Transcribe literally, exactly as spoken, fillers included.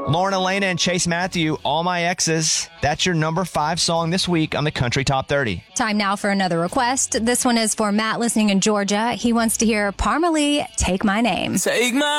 Lauren Elena and Chase Matthew, All My Exes. That's your number five song this week on the Country Top thirty. Time now for another request. This one is for Matt listening in Georgia. He wants to hear Parmalee, Take My Name. Take my